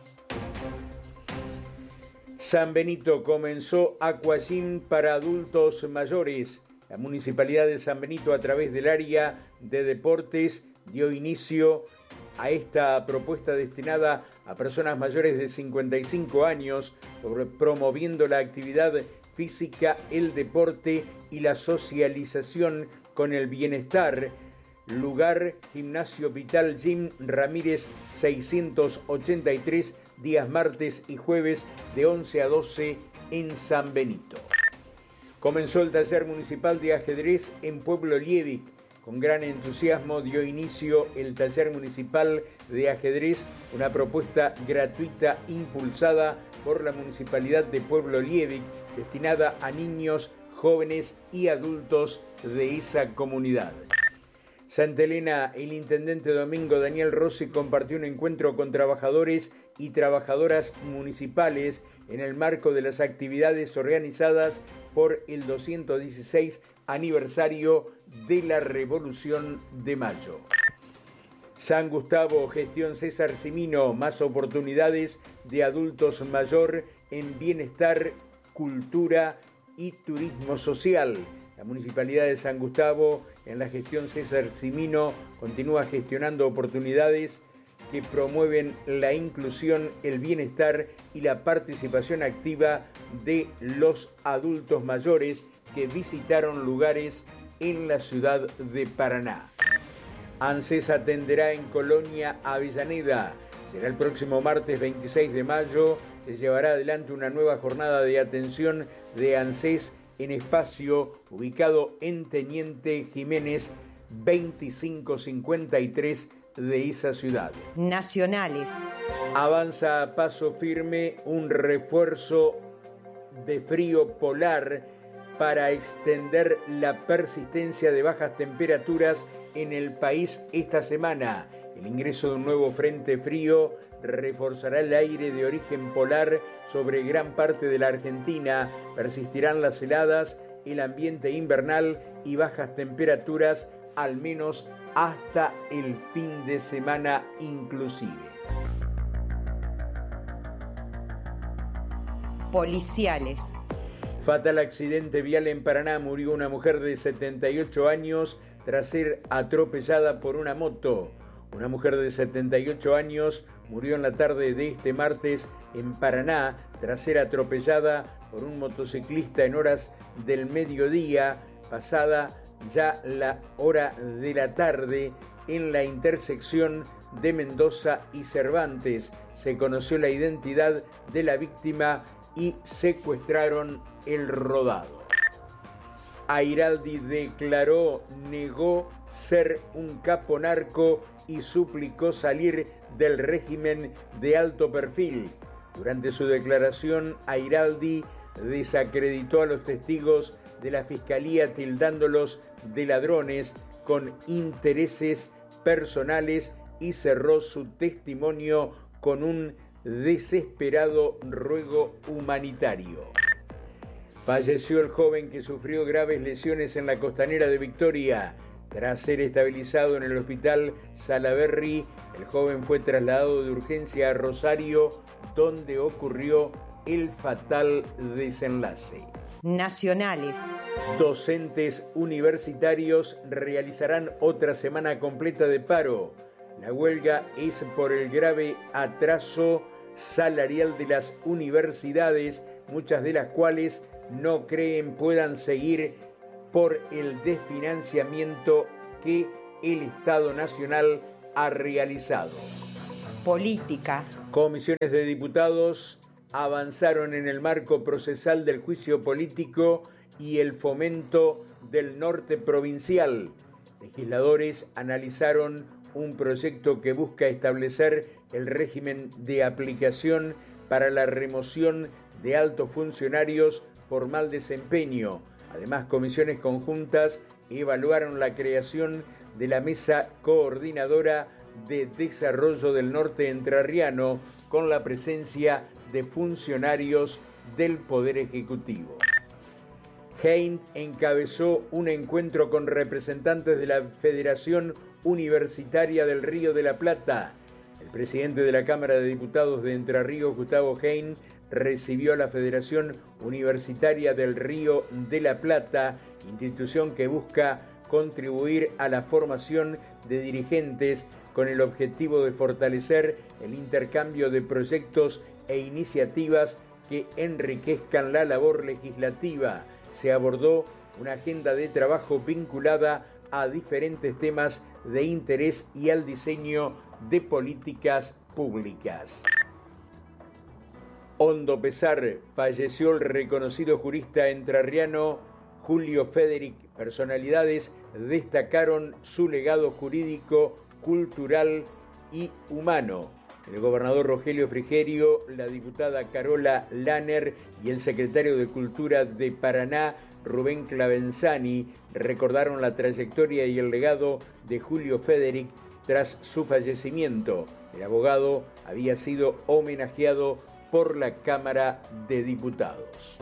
S16: San Benito comenzó Aquagym para adultos mayores. La Municipalidad de San Benito, a través del área de deportes, dio inicio a esta propuesta destinada a personas mayores de cincuenta y cinco años, promoviendo la actividad física, el deporte y la socialización con el bienestar. Lugar: Gimnasio Vital Gym Ramírez seiscientos ochenta y tres, días martes y jueves de once a doce en San Benito. Comenzó el taller municipal de ajedrez en Pueblo Liebig. Con gran entusiasmo dio inicio el taller municipal de ajedrez, una propuesta gratuita impulsada por la Municipalidad de Pueblo Liebig, destinada a niños, jóvenes y adultos de esa comunidad. Santa Elena, el intendente Domingo Daniel Rossi compartió un encuentro con trabajadores y trabajadoras municipales en el marco de las actividades organizadas por el doscientos dieciséis aniversario de la Revolución de Mayo. San Gustavo, gestión César Cimino, más oportunidades de adultos mayor en bienestar, cultura y turismo social. La Municipalidad de San Gustavo, en la gestión César Cimino, continúa gestionando oportunidades que promueven la inclusión, el bienestar y la participación activa de los adultos mayores que visitaron lugares en la ciudad de Paraná. ANSES atenderá en Colonia Avellaneda. Será el próximo martes veintiséis de mayo. Se llevará adelante una nueva jornada de atención de ANSES en espacio ubicado en Teniente Jiménez veinticinco cincuenta y tres de esa ciudad.
S17: Nacionales.
S16: Avanza a paso firme un refuerzo de frío polar para extender la persistencia de bajas temperaturas en el país esta semana. El ingreso de un nuevo frente frío reforzará el aire de origen polar sobre gran parte de la Argentina. Persistirán las heladas, el ambiente invernal y bajas temperaturas al menos hasta el fin de semana inclusive.
S17: Policiales.
S16: Fatal accidente vial en Paraná. Murió una mujer de setenta y ocho años tras ser atropellada por una moto. Una mujer de setenta y ocho años murió en la tarde de este martes en Paraná tras ser atropellada por un motociclista en horas del mediodía, pasada ya la hora de la tarde, en la intersección de Mendoza y Cervantes. Se conoció la identidad de la víctima y secuestraron el rodado. Airaldi declaró, negó ser un capo narco y suplicó salir del régimen de alto perfil. Durante su declaración, Airaldi desacreditó a los testigos de la Fiscalía tildándolos de ladrones con intereses personales y cerró su testimonio con un desesperado ruego humanitario. Falleció el joven que sufrió graves lesiones en la costanera de Victoria. Tras ser estabilizado en el hospital Salaberry, el joven fue trasladado de urgencia a Rosario, donde ocurrió el fatal desenlace.
S17: Nacionales.
S16: Docentes universitarios realizarán otra semana completa de paro. La huelga es por el grave atraso salarial de las universidades, muchas de las cuales no creen puedan seguir por el desfinanciamiento que el Estado Nacional ha realizado.
S17: Política.
S16: Comisiones de diputados avanzaron en el marco procesal del juicio político y el fomento del norte provincial. Legisladores analizaron un proyecto que busca establecer el régimen de aplicación para la remoción de altos funcionarios por mal desempeño. Además, comisiones conjuntas evaluaron la creación de la Mesa Coordinadora de Desarrollo del Norte Entrerriano con la presencia de funcionarios del Poder Ejecutivo. Hein encabezó un encuentro con representantes de la Federación Universitaria del Río de la Plata. El presidente de la Cámara de Diputados de Entre Ríos, Gustavo Hein, recibió a la Federación Universitaria del Río de la Plata, institución que busca contribuir a la formación de dirigentes con el objetivo de fortalecer el intercambio de proyectos e iniciativas que enriquezcan la labor legislativa. Se abordó una agenda de trabajo vinculada a diferentes temas de interés y al diseño de políticas públicas. Hondo pesar, falleció el reconocido jurista entrerriano Julio Federic. Personalidades destacaron su legado jurídico, cultural y humano. El gobernador Rogelio Frigerio, la diputada Carola Lanner y el secretario de Cultura de Paraná, Rubén Clavenzani, recordaron la trayectoria y el legado de Julio Federic tras su fallecimiento. El abogado había sido homenajeado por la Cámara de Diputados.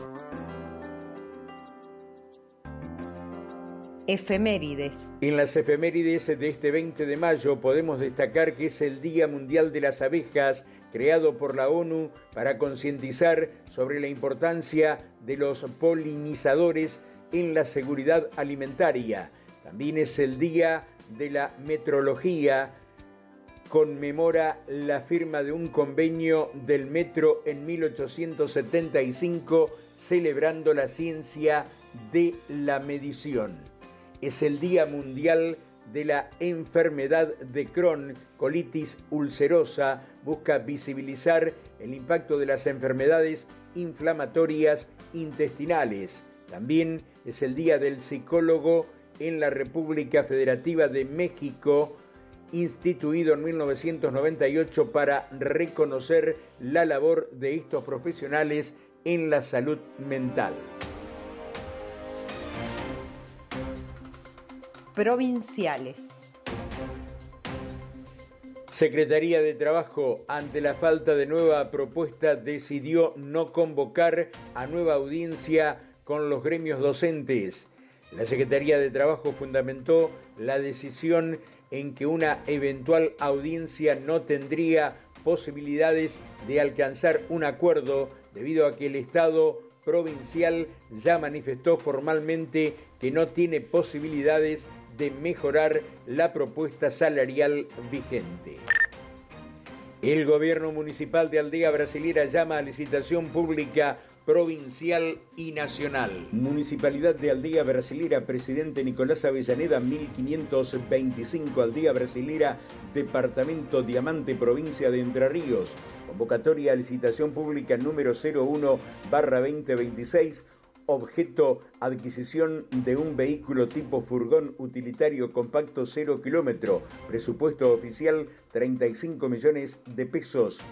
S17: Efemérides.
S16: En las efemérides de este veinte de mayo podemos destacar que es el Día Mundial de las Abejas, creado por la ONU para concientizar sobre la importancia de los polinizadores en la seguridad alimentaria. También es el Día de la Metrología. Conmemora la firma de un convenio del metro en mil ochocientos setenta y cinco, celebrando la ciencia de la medición. Es el Día Mundial de la Enfermedad de Crohn, colitis ulcerosa. Busca visibilizar el impacto de las enfermedades inflamatorias intestinales. También es el Día del Psicólogo en la República Federativa de México, instituido en mil novecientos noventa y ocho para reconocer la labor de estos profesionales en la salud mental.
S17: Provinciales.
S16: Secretaría de Trabajo, ante la falta de nueva propuesta, decidió no convocar a nueva audiencia con los gremios docentes. La Secretaría de Trabajo fundamentó la decisión en que una eventual audiencia no tendría posibilidades de alcanzar un acuerdo debido a que el Estado provincial ya manifestó formalmente que no tiene posibilidades de mejorar la propuesta salarial vigente. El gobierno municipal de Aldea Brasilera llama a licitación pública provincial y nacional. Municipalidad de Aldea Brasilera, presidente Nicolás Avellaneda, mil quinientos veinticinco, Aldea Brasilera, departamento Diamante, provincia de Entre Ríos. Convocatoria a licitación pública número cero uno barra veinte veintiséis. Objeto: adquisición de un vehículo tipo furgón utilitario compacto cero kilómetro. Presupuesto oficial treinta y cinco millones de pesos.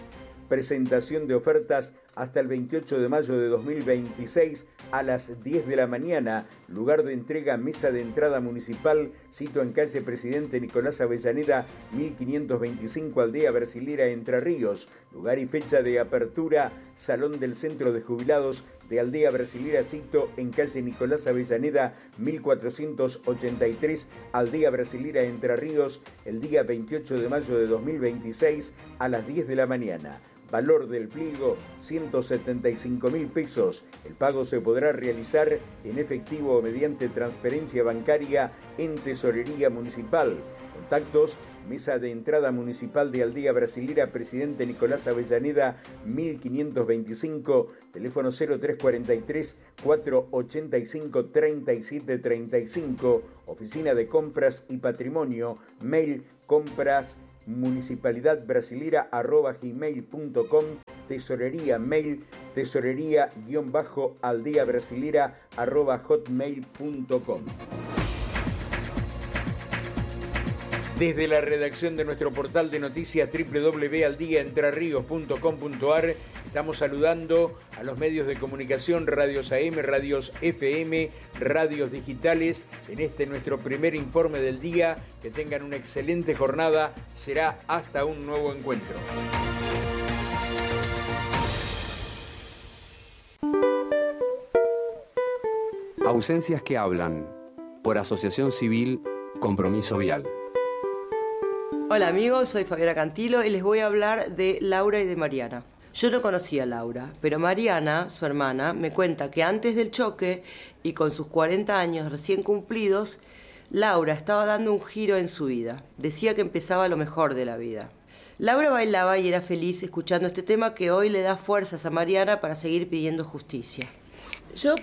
S16: presentación de ofertas hasta el veintiocho de mayo de dos mil veintiséis a las diez de la mañana, lugar de entrega mesa de entrada municipal, sito en calle Presidente Nicolás Avellaneda mil quinientos veinticinco, Aldea Brasilera, Entre Ríos, lugar y fecha de apertura, Salón del Centro de Jubilados de Aldea Brasilera, sito en calle Nicolás Avellaneda mil cuatrocientos ochenta y tres, Aldea Brasilera, Entre Ríos, el día veintiocho de mayo de dos mil veintiséis a las diez de la mañana. Valor del pliego, ciento setenta y cinco mil pesos. El pago se podrá realizar en efectivo o mediante transferencia bancaria en Tesorería Municipal. Contactos: Mesa de Entrada Municipal de Aldea Brasilera, Presidente Nicolás Avellaneda mil quinientos veinticinco, teléfono cero tres cuarenta y tres, cuatrocientos ochenta y cinco, treinta y siete treinta y cinco, Oficina de Compras y Patrimonio, mail compras municipalidad brasilera arroba gmail punto com, tesorería mail tesorería guión bajo aldea brasilera arroba hotmail punto com. Desde la redacción de nuestro portal de noticias doble u doble u doble u punto aldea entre ríos punto com punto a r estamos saludando a los medios de comunicación, radios A M, radios F M, radios digitales, en este nuestro primer informe del día. Que tengan una excelente jornada, será hasta un nuevo encuentro.
S18: Ausencias que hablan, por Asociación Civil Compromiso Vial.
S19: Hola amigos, soy Fabiana Cantilo y les voy a hablar de Laura y de Mariana. Yo no conocía a Laura, pero Mariana, su hermana, me cuenta que antes del choque y con sus cuarenta años recién cumplidos, Laura estaba dando un giro en su vida. Decía que empezaba lo mejor de la vida. Laura bailaba y era feliz escuchando este tema que hoy le da fuerzas a Mariana para seguir pidiendo justicia. Yo